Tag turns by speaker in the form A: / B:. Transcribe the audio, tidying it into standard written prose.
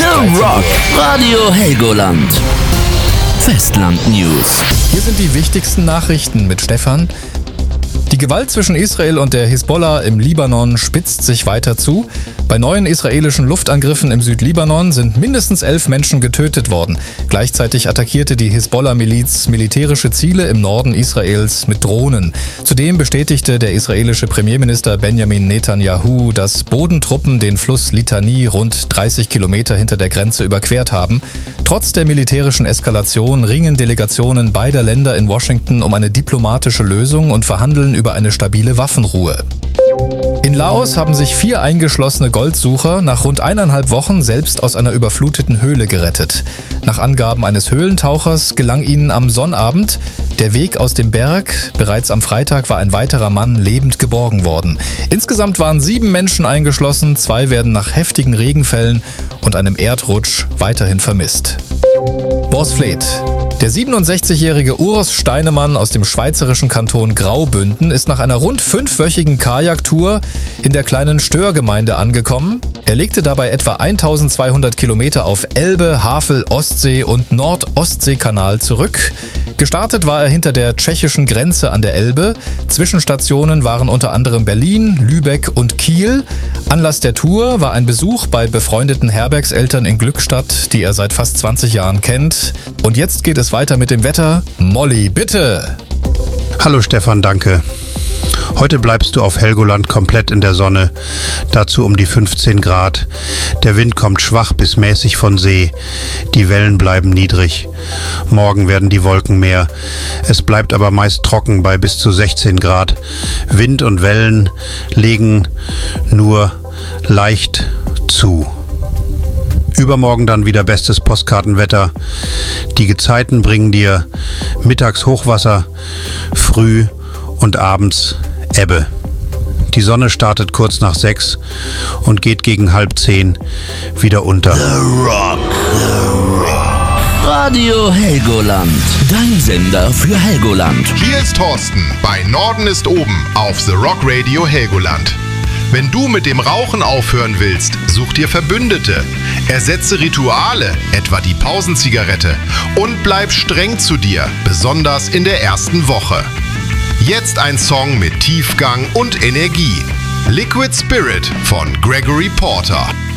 A: The Rock. Radio Helgoland. Festland News.
B: Hier sind die wichtigsten Nachrichten mit Stefan. Die Gewalt zwischen Israel und der Hisbollah im Libanon spitzt sich weiter zu. Bei neuen israelischen Luftangriffen im Südlibanon sind mindestens 11 Menschen getötet worden. Gleichzeitig attackierte die Hisbollah-Miliz militärische Ziele im Norden Israels mit Drohnen. Zudem bestätigte der israelische Premierminister Benjamin Netanyahu, dass Bodentruppen den Fluss Litani rund 30 Kilometer hinter der Grenze überquert haben. Trotz der militärischen Eskalation ringen Delegationen beider Länder in Washington um eine diplomatische Lösung und verhandeln über eine stabile Waffenruhe. In Laos haben sich 4 eingeschlossene Goldsucher nach rund 1,5 Wochen selbst aus einer überfluteten Höhle gerettet. Nach Angaben eines Höhlentauchers gelang ihnen am Sonnabend der Weg aus dem Berg. Bereits am Freitag war ein weiterer Mann lebend geborgen worden. Insgesamt waren 7 Menschen eingeschlossen, 2 werden nach heftigen Regenfällen und einem Erdrutsch weiterhin vermisst. Borsfleet. Der 67-jährige Urs Steinemann aus dem schweizerischen Kanton Graubünden ist nach einer rund 5-wöchigen Kajaktour in der kleinen Störgemeinde angekommen. Er legte dabei etwa 1200 Kilometer auf Elbe, Havel, Ostsee und Nord-Ostsee-Kanal zurück. Gestartet war er hinter der tschechischen Grenze an der Elbe. Zwischenstationen waren unter anderem Berlin, Lübeck und Kiel. Anlass der Tour war ein Besuch bei befreundeten Herbergseltern in Glückstadt, die er seit fast 20 Jahren kennt. Und jetzt geht es weiter mit dem Wetter. Molly, bitte!
C: Hallo Stefan, danke. Heute bleibst du auf Helgoland komplett in der Sonne, dazu um die 15 Grad. Der Wind kommt schwach bis mäßig von See. Die Wellen bleiben niedrig. Morgen werden die Wolken mehr. Es bleibt aber meist trocken bei bis zu 16 Grad. Wind und Wellen legen nur leicht zu. Übermorgen dann wieder bestes Postkartenwetter. Die Gezeiten bringen dir mittags Hochwasser, früh und abends Ebbe. Die Sonne startet kurz nach 6 und geht gegen 9:30 wieder unter.
A: The Rock. Radio Helgoland. Dein Sender für Helgoland.
D: Hier ist Thorsten bei Norden ist oben auf The Rock Radio Helgoland. Wenn du mit dem Rauchen aufhören willst, such dir Verbündete. Ersetze Rituale, etwa die Pausenzigarette, und bleib streng zu dir, besonders in der ersten Woche. Jetzt ein Song mit Tiefgang und Energie. Liquid Spirit von Gregory Porter.